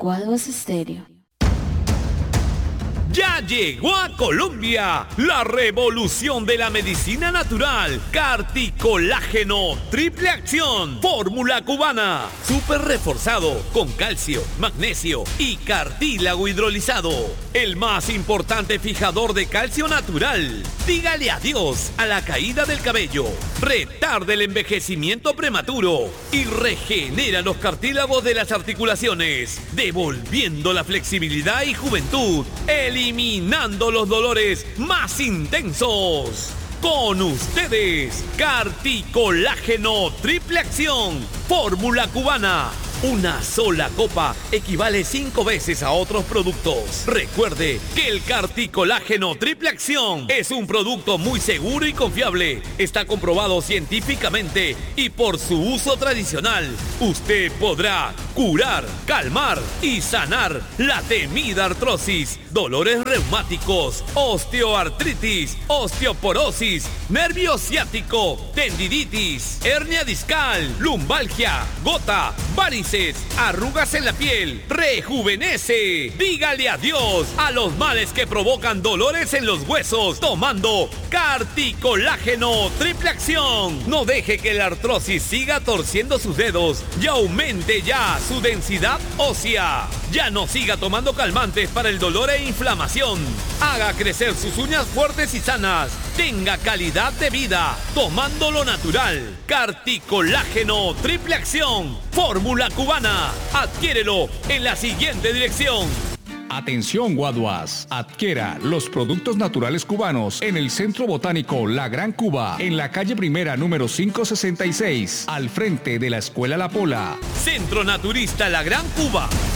Guaduas Estéreo. Ya llegó a Colombia la revolución de la medicina natural. Carticolágeno triple acción, fórmula cubana, súper reforzado con calcio, magnesio y cartílago hidrolizado. El más importante fijador de calcio natural. Dígale adiós a la caída del cabello, retarda el envejecimiento prematuro y regenera los cartílagos de las articulaciones, devolviendo la flexibilidad y juventud, eliminando los dolores más intensos. Con ustedes, Carticolágeno triple acción, fórmula cubana. Una sola copa equivale 5 veces a otros productos. Recuerde que el Carticolágeno triple acción es un producto muy seguro y confiable. Está comprobado científicamente y por su uso tradicional, usted podrá curar, calmar y sanar la temida artrosis, dolores reumáticos, osteoartritis, osteoporosis, nervio ciático, tendinitis, hernia discal, lumbalgia, gota, varices, arrugas en la piel, rejuvenece. Dígale adiós a los males que provocan dolores en los huesos tomando Carticolágeno triple acción. No deje que la artrosis siga torciendo sus dedos y aumente ya su densidad ósea. Ya no siga tomando calmantes para el dolor e inflamación. Haga crecer sus uñas fuertes y sanas. Tenga calidad de vida tomando lo natural. Carticolágeno triple acción, fórmula cubana. Adquiérelo en la siguiente dirección. Atención Guaduas, adquiera los productos naturales cubanos en el Centro Botánico La Gran Cuba, en la calle Primera número 566, al frente de la Escuela La Pola. Centro Naturista La Gran Cuba.